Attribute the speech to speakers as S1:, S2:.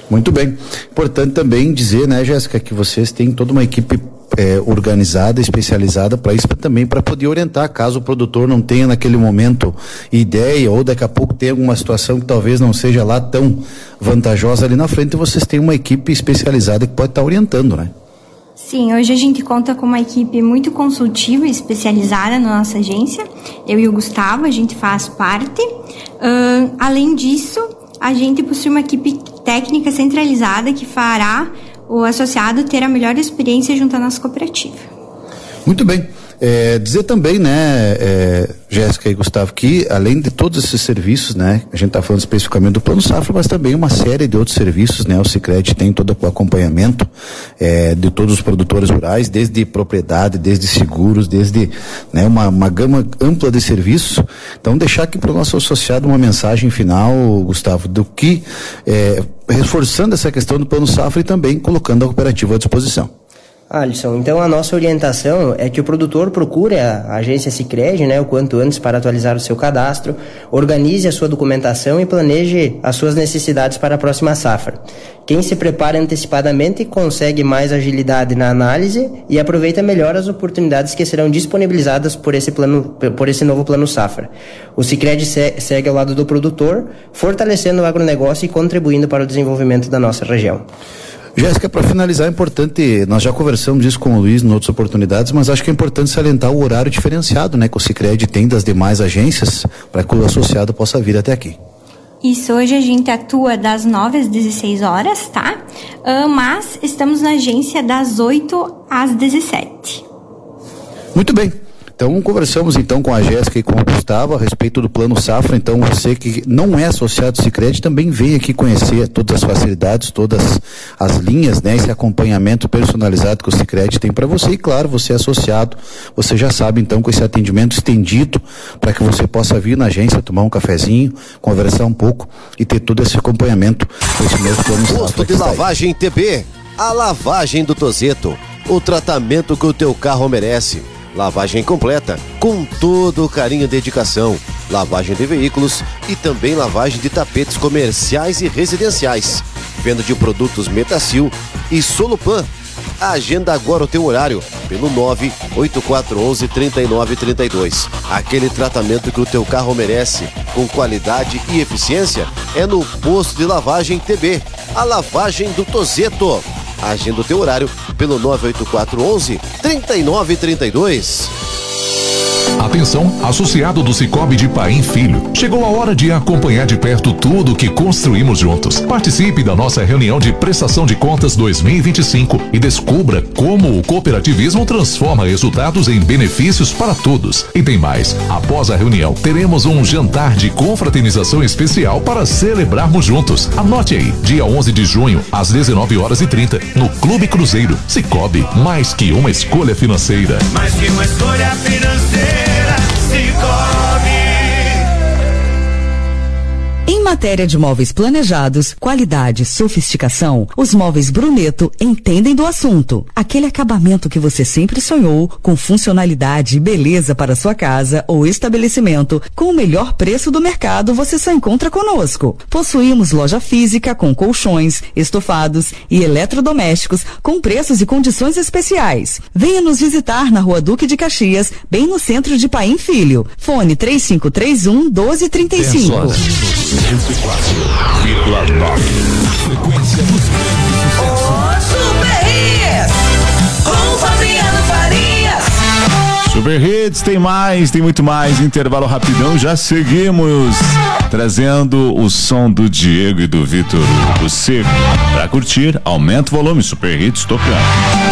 S1: Muito bem. Importante também dizer, né, Jéssica, que vocês têm toda uma equipe organizada, especializada para isso, também para poder orientar, caso o produtor não tenha naquele momento ideia, ou daqui a pouco tenha alguma situação que talvez não seja lá tão vantajosa ali na frente, vocês têm uma equipe especializada que pode estar orientando, né?
S2: Sim, hoje a gente conta com uma equipe muito consultiva e especializada na nossa agência. Eu e o Gustavo, a gente faz parte. Além disso, a gente possui uma equipe técnica centralizada que fará o associado ter a melhor experiência junto à nossa cooperativa.
S1: Muito bem. Dizer também, né, Jéssica e Gustavo, que além de todos esses serviços, né, a gente está falando especificamente do Plano Safra, mas também uma série de outros serviços, né, o Sicredi tem todo o acompanhamento de todos os produtores rurais, desde propriedade, desde seguros, desde, né, uma gama ampla de serviços. Então, deixar aqui para o nosso associado uma mensagem final, Gustavo, do que, reforçando essa questão do Plano Safra e também colocando a cooperativa à disposição.
S3: Alisson, então a nossa orientação é que o produtor procure a agência Sicredi, né, o quanto antes para atualizar o seu cadastro, organize a sua documentação e planeje as suas necessidades para a próxima safra. Quem se prepara antecipadamente consegue mais agilidade na análise e aproveita melhor as oportunidades que serão disponibilizadas por esse novo Plano Safra. O Sicredi segue ao lado do produtor, fortalecendo o agronegócio e contribuindo para o desenvolvimento da nossa região.
S1: Jéssica, para finalizar, é importante, nós já conversamos isso com o Luiz em outras oportunidades, mas acho que é importante salientar o horário diferenciado, né, que o Sicredi tem das demais agências, para que o associado possa vir até aqui.
S2: Isso, hoje a gente atua das 9 às 16 horas, tá? Mas estamos na agência das 8 às 17.
S1: Muito bem. Então, conversamos então com a Jéssica e com o Gustavo a respeito do Plano Safra. Então, você que não é associado Sicredi também vem aqui conhecer todas as facilidades, todas as linhas, né? Esse acompanhamento personalizado que o Sicredi tem para você. E claro, você é associado, você já sabe então com esse atendimento estendido para que você possa vir na agência, tomar um cafezinho, conversar um pouco e ter todo esse acompanhamento desse novo Plano Safra.
S4: Posto de lavagem TB, a lavagem do Tozeto, o tratamento que o teu carro merece. Lavagem completa, com todo o carinho e dedicação. Lavagem de veículos e também lavagem de tapetes comerciais e residenciais. Venda de produtos Metacil e Solupan. Agenda agora o teu horário pelo 98411-3932. Aquele tratamento que o teu carro merece, com qualidade e eficiência, é no Posto de Lavagem TB, a lavagem do Tozeto. Agenda o teu horário pelo 98411-3932.
S5: Atenção, associado do Cicobi de Paim Filho. Chegou a hora de acompanhar de perto tudo que construímos juntos. Participe da nossa reunião de prestação de contas 2025 e descubra como o cooperativismo transforma resultados em benefícios para todos. E tem mais, após a reunião, teremos um jantar de confraternização especial para celebrarmos juntos. Anote aí, dia 11 de junho, às 19h30, no Clube Cruzeiro. Cicobi, mais que uma escolha financeira.
S6: Mais que uma escolha financeira.
S7: Em matéria de móveis planejados, qualidade e sofisticação, os móveis Bruneto entendem do assunto. Aquele acabamento que você sempre sonhou, com funcionalidade e beleza para sua casa ou estabelecimento, com o melhor preço do mercado, você só encontra conosco. Possuímos loja física com colchões, estofados e eletrodomésticos com preços e condições especiais. Venha nos visitar na Rua Duque de Caxias, bem no centro de Paim Filho. Fone 3531-1235.
S5: 104,9. Frequência dos grandes sucessos.
S6: Super Hits com Fabiano Farias.
S8: Super Hits, tem mais, tem muito mais. Intervalo rapidão, já seguimos trazendo o som do Diego e do Vitor Hugo Seco. Pra curtir, aumenta o volume. Super Hits tocando.